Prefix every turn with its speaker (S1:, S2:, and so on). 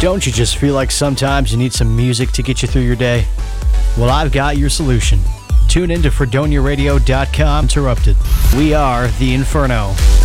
S1: Don't you just feel like sometimes you need some music to get you through your day? Well, I've got your solution. Tune in to FredoniaRadio.com. Interrupted. We are the Inferno.